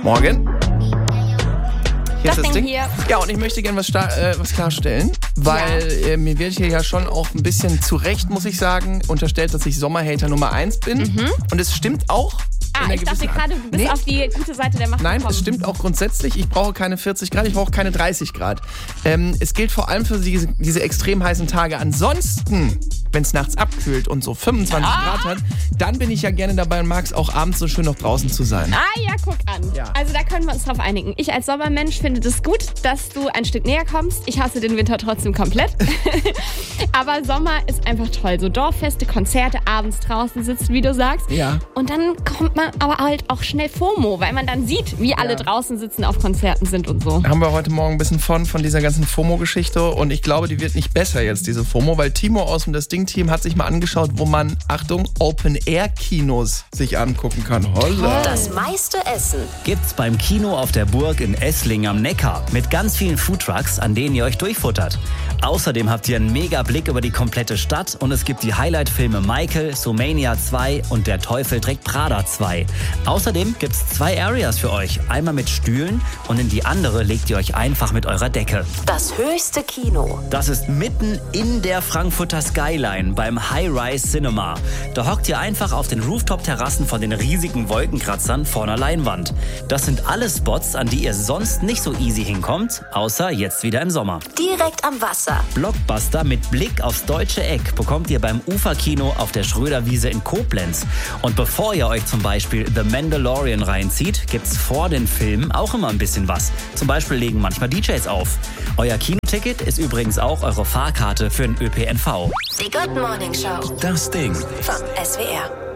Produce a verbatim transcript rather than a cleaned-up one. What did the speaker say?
Morgen. Hier Das ist das Ding Ding. hier. Ja, und ich möchte gerne was, sta- äh, was klarstellen, weil Ja. äh, mir wird hier ja schon auch ein bisschen zu Recht, muss ich sagen, unterstellt, dass ich Sommerhater Nummer eins bin. Mhm. Und es stimmt auch. Ah, ich dachte gerade, du bist nee. auf die gute Seite der Macht Nein, gekommen. es stimmt auch grundsätzlich. Ich brauche keine vierzig Grad, ich brauche keine dreißig Grad. Ähm, es gilt vor allem für diese, diese extrem heißen Tage. Ansonsten, wenn es nachts abkühlt und so fünfundzwanzig Ah. Grad hat, dann bin ich ja gerne dabei und mag es auch abends so schön noch draußen zu sein. Ah ja, guck an. Ja. Also da können wir uns drauf einigen. Ich als Sommermensch finde das gut, dass du ein Stück näher kommst. Ich hasse den Winter trotzdem komplett. Aber Sommer ist einfach toll. So Dorffeste, Konzerte, abends draußen sitzen, wie du sagst. Ja. Und dann kommt man aber halt auch schnell FOMO, weil man dann sieht, wie alle Ja. draußen sitzen, auf Konzerten sind und so. Haben wir heute Morgen ein bisschen von, von dieser ganzen FOMO-Geschichte und ich glaube, die wird nicht besser jetzt, diese FOMO, weil Timo aus dem Das Ding-Team hat sich mal angeschaut, wo man, Achtung, Open-Air-Kinos sich angucken kann. Holla. Das meiste Essen. Gibt's beim Kino auf der Burg in Esslingen am Neckar mit ganz vielen Foodtrucks, an denen ihr euch durchfuttert. Außerdem habt ihr einen mega Blick über die komplette Stadt und es gibt die Highlight-Filme Michael, Sumania zwei und Der Teufel trägt Prada zwei. Außerdem gibt's zwei Areas für euch. Einmal mit Stühlen und in die andere legt ihr euch einfach mit eurer Decke. Das höchste Kino. Das ist mitten in der Frankfurter Skyline beim High-Rise Cinema. Da hockt ihr einfach auf den Rooftop-Terrassen von den riesigen Wolkenkratzern vor einer Leinwand. Das sind alle Spots, an die ihr sonst nicht so easy hinkommt, außer jetzt wieder im Sommer. Direkt am Wasser. Blockbuster mit Blick aufs deutsche Eck bekommt ihr beim Uferkino auf der Schröderwiese in Koblenz. Und bevor ihr euch zum Beispiel The Mandalorian reinzieht, gibt's vor den Filmen auch immer ein bisschen was. Zum Beispiel legen manchmal D Js auf. Euer Kinoticket ist übrigens auch eure Fahrkarte für den Ö P N V. Die Good Morning Show Das Ding. vom S W R.